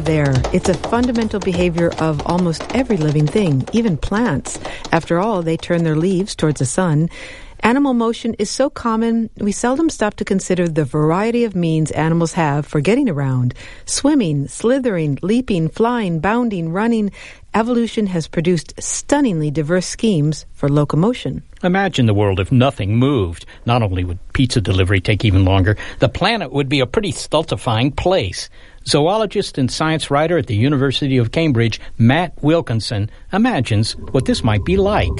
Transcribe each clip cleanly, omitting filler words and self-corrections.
There, it's a fundamental behavior of almost every living thing, even plants. After all, they turn their leaves towards the sun. Animal motion is so common, we seldom stop to consider the variety of means animals have for getting around. Swimming, slithering, leaping, flying, bounding, running. Evolution has produced stunningly diverse schemes for locomotion. Imagine the world if nothing moved. Not only would pizza delivery take even longer, the planet would be a pretty stultifying place. Zoologist and science writer at the University of Cambridge, Matt Wilkinson, imagines what this might be like.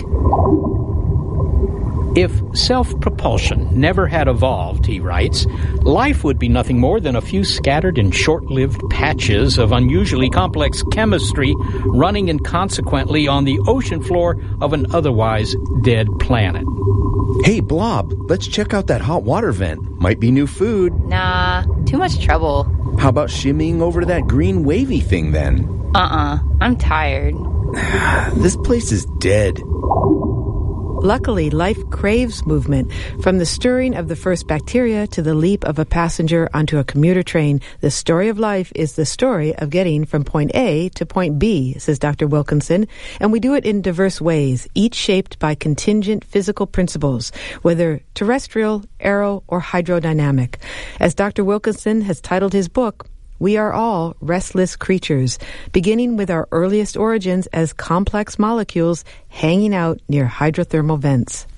If self-propulsion never had evolved, he writes, life would be nothing more than a few scattered and short-lived patches of unusually complex chemistry running inconsequently on the ocean floor of an otherwise dead planet. Hey, Blob, let's check out that hot water vent. Might be new food. Nah, too much trouble. How about shimmying over to that green wavy thing then? I'm tired. This place is dead. Luckily, life craves movement. From the stirring of the first bacteria to the leap of a passenger onto a commuter train, the story of life is the story of getting from point A to point B, says Dr. Wilkinson. And we do it in diverse ways, each shaped by contingent physical principles, whether terrestrial, aero, or hydrodynamic. As Dr. Wilkinson has titled his book, we are all restless creatures, beginning with our earliest origins as complex molecules hanging out near hydrothermal vents.